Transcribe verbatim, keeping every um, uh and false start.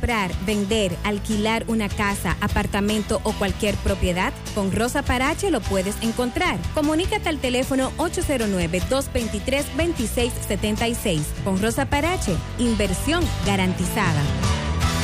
comprar, vender, alquilar una casa, apartamento o cualquier propiedad? Con Rosa Parache lo puedes encontrar. Comunícate al teléfono ocho cero nueve, dos dos tres, dos seis siete seis. Con Rosa Parache, inversión garantizada.